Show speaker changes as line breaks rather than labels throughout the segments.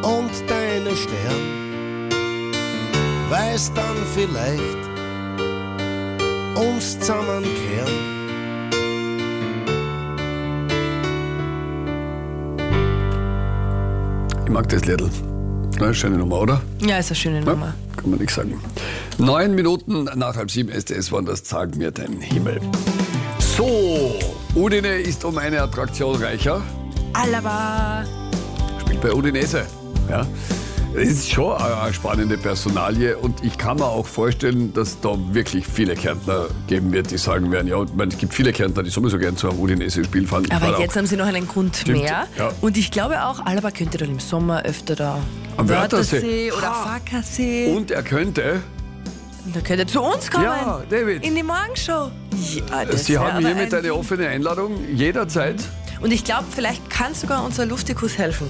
und deine Stern, weiß dann vielleicht uns zusammenkehren.
Ich mag das Liedl. Na, schöne Nummer, oder?
Ja, ist eine schöne Nummer.
Kann man nichts sagen. 9 Minuten nach 6:30 STS waren das Sag mir dein Himmel. So, Udine ist um eine Attraktion reicher.
Alaba.
Spielt bei Udinese. Ja. Es ist schon eine spannende Personalie und ich kann mir auch vorstellen, dass da wirklich viele Kärntner geben wird, die sagen werden, ja, ich meine, es gibt viele Kärntner, die sowieso gerne zu einem Udinese-Spiel fahren.
Aber jetzt haben sie noch einen Grund
Stimmt,
mehr.
ja.
Und ich glaube auch, Alaba könnte dann im Sommer öfter da
Am Wörthersee
oder Farkasee.
Und er könnte...
Und er könnte zu uns kommen.
Ja, David.
In die Morgenshow. Ja, das
Sie
wäre
haben
aber
hiermit
ein
eine offene Einladung, jederzeit.
Und ich glaube, vielleicht kann sogar unser Luftikus helfen.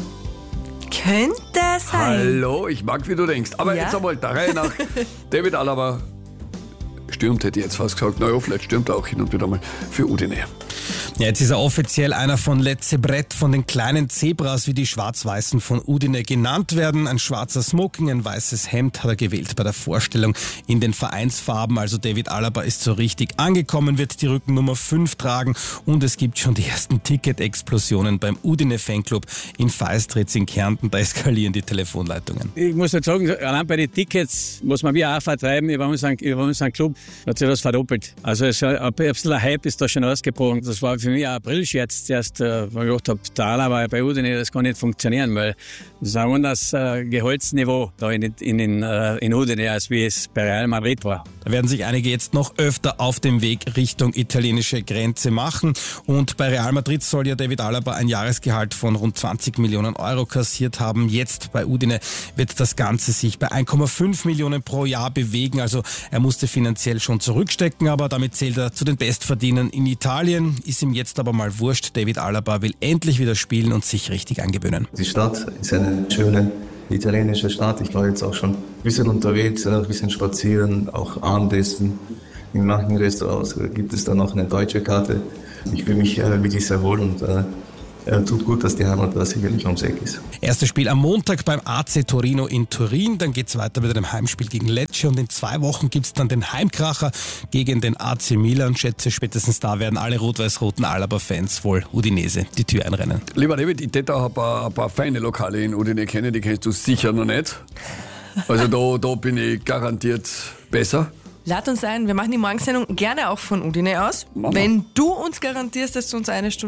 Könnte sein.
Hallo, ich mag, wie du denkst. Aber
Ja?
jetzt einmal der Reihe nach. David Alaba stürmt, hätte ich jetzt fast gesagt. Naja, vielleicht stürmt er auch hin und wieder mal für Udine.
Ja, jetzt ist er offiziell einer von Letze Brett, von den kleinen Zebras, wie die Schwarz-Weißen von Udine genannt werden. Ein schwarzer Smoking, ein weißes Hemd hat er gewählt bei der Vorstellung in den Vereinsfarben. Also David Alaba ist so richtig angekommen, wird die Rückennummer 5 tragen und es gibt schon die ersten Ticket-Explosionen beim Udine-Fanclub in Feistritz in Kärnten. Da eskalieren die Telefonleitungen.
Ich muss nicht sagen, allein bei den Tickets muss man wie auch vertreiben über unseren Club, hat sich das verdoppelt. Also ein bisschen Hype ist da schon ausgebrochen. Das war für mich ein Aprilscherz zuerst, weil ich gedacht habe, der Alaba bei Udine, das kann nicht funktionieren, weil das ist ein anderes Gehaltsniveau da in Udine, als wie es bei Real Madrid war.
Da werden sich einige jetzt noch öfter auf dem Weg Richtung italienische Grenze machen. Und bei Real Madrid soll ja David Alaba ein Jahresgehalt von rund 20 Millionen Euro kassiert haben. Jetzt bei Udine wird das Ganze sich bei 1,5 Millionen pro Jahr bewegen. Also er musste finanziell schon zurückstecken, aber damit zählt er zu den Bestverdienern in Italien. Ist ihm jetzt aber mal wurscht. David Alaba will endlich wieder spielen und sich richtig angewöhnen.
Die Stadt ist eine schöne italienische Stadt. Ich war jetzt auch schon ein bisschen unterwegs, ein bisschen spazieren, auch Abendessen. In manchen Restaurants gibt es dann noch eine deutsche Karte. Ich fühle mich wirklich sehr wohl und tut gut, dass die Heimat da sicherlich ums Eck ist.
Erstes Spiel am Montag beim AC Torino in Turin. Dann geht's weiter mit einem Heimspiel gegen Lecce und in 2 Wochen gibt's dann den Heimkracher gegen den AC Milan. Schätze, spätestens da werden alle rot-weiß-roten Alaba-Fans wohl Udinese die Tür einrennen.
Lieber David, ich hätte auch ein paar feine Lokale in Udine kennen, die kennst du sicher noch nicht. Also da bin ich garantiert besser.
Lad uns ein, wir machen die Morgensendung gerne auch von Udine aus.
Mama.
Wenn du uns garantierst, dass du uns eine Stunde